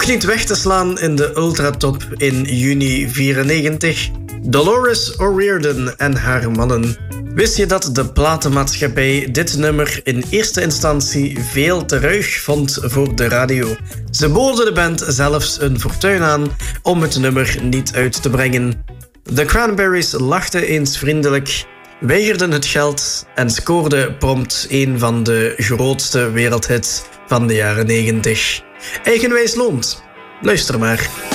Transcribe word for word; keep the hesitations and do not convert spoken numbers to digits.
Ook niet weg te slaan in de ultratop in juni vierennegentig. Dolores O'Riordan en haar mannen. Wist je dat de platenmaatschappij dit nummer in eerste instantie veel te ruig vond voor de radio? Ze boden de band zelfs een fortuin aan om het nummer niet uit te brengen. De Cranberries lachten eens vriendelijk, weigerden het geld en scoorden prompt een van de grootste wereldhits van de jaren negentig. Eigenwijs loont. Luister maar.